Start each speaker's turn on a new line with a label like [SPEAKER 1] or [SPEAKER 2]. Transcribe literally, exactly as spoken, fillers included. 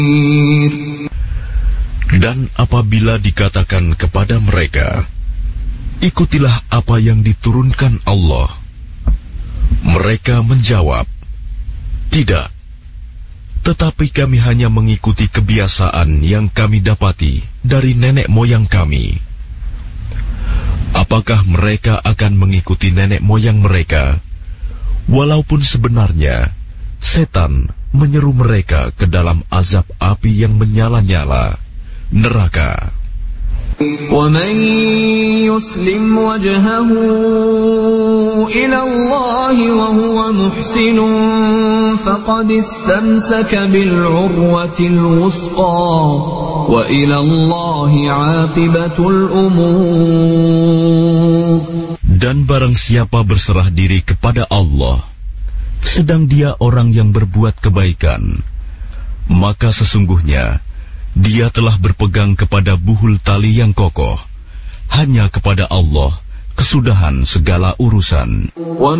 [SPEAKER 1] Dan apabila dikatakan kepada mereka, ikutilah apa yang diturunkan Allah, mereka menjawab, tidak, tetapi kami hanya mengikuti kebiasaan yang kami dapati dari nenek moyang kami. Apakah mereka akan mengikuti nenek moyang mereka, walaupun sebenarnya setan menyeru mereka ke dalam azab api yang menyala-nyala, neraka.
[SPEAKER 2] وَمَنْ يُسْلِمْ وَجْهَهُ إِلَى اللَّهِ وَهُوَ مُحْسِنٌ فَقَدِ اسْتَمْسَكَ بِالْعُرْوَةِ الْوُثْقَى وَإِلَى اللَّهِ عَاقِبَةُ الْأُمُورِ.
[SPEAKER 1] Dan barang siapa berserah diri kepada Allah, sedang dia orang yang berbuat kebaikan, maka sesungguhnya dia telah berpegang kepada buhul tali yang kokoh. Hanya kepada Allah kesudahan segala urusan.